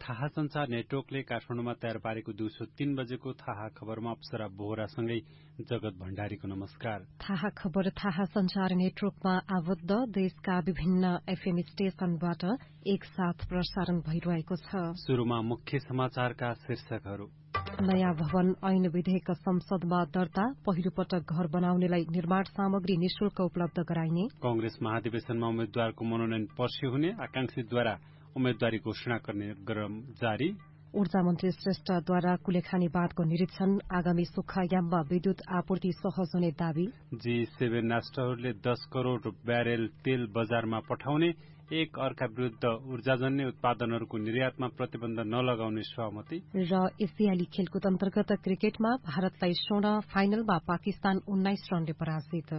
थाहा संचार नेटवर्कले काठमाडौँमा तयार पारेको दिउँसो 3 बजेको थाहा खबरमा अप्सरा बोहरासँगै जगत भण्डारीको नमस्कार। थाहा खबर थाहा संचार नेटवर्कमा आबद्ध देशका विभिन्न एफएम स्टेशनबाट एकसाथ प्रसारण भइरहेको छ। सुरुमा मुख्य समाचारका शीर्षकहरू। नयाँ भवन ऐन विधेयक संसदमा दर्ता, पहिलो पटक घर बनाउनेलाई निर्माण सामग्री निशुल्क उपलब्ध गराइने। कांग्रेस महाधिवेशनमा उम्मेद्वारको मनोनयन पर्सि हुने, आकांक्षीद्वारा उम्मेद्वारी घोषणा गर्ने क्रम जारी। ऊर्जा मन्त्री श्रेष्ठद्वारा कुलेखानी बाँधको निरीक्षण, आगामी सुक्खायाममा विद्युत आपूर्ति सहज हुने दावी। G7 राष्ट्रहरूले 10 करोड़ ब्यारेल तेल बजारमा पठाउने, एक अर्का विरुद्ध ऊर्जाजन्य उत्पादनहरूको निर्यातमा प्रतिबन्ध नलगाउने सहमति। र एसियाली खेलकुद अन्तर्गत क्रिकेटमा भारतलाई स्वर्ण, फाइनलमा पाकिस्तान 19 रनले पराजित।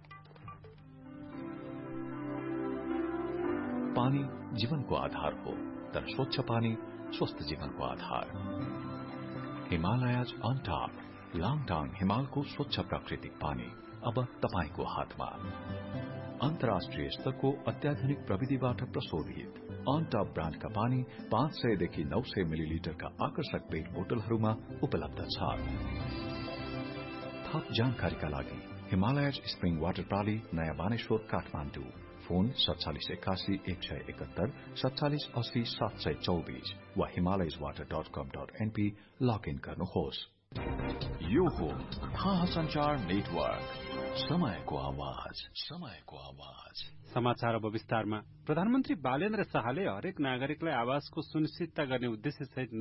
पानी जीवनको आधार हो, तर स्वच्छ पानी स्वस्थ जीवनको आधार। हिमालयज अन टप, लाङटाङ हिमालको स्वच्छ प्राकृतिक पानी अब तपाईको हातमा। अन्तर्राष्ट्रिय स्तरको अत्याधुनिक प्रविधिबाट प्रशोधित अन टप ब्रान्डका पानी 500 देखि 900 मिलिलिटरका आकर्षक पेट बोतलहरूमा उपलब्ध छ। थप जानकारीका लागि हिमालयज स्प्रिङ वाटर प्रणाली, नयाँ बानेश्वर, काठमाडौँ। फोन 4781 1671 4780 724 वा himalayaswater.com.np लगइन गर्नुहोस्। यो हो थाहा संचार नेटवर्क, समयको आवाज, समयको आवाज। समाचार अब विस्तारमा। प्रधानमन्त्री बालेन्द्र शाहले हरेक नागरिकलाई आवासको सुनिश्चितता गर्ने उद्देश्य सहित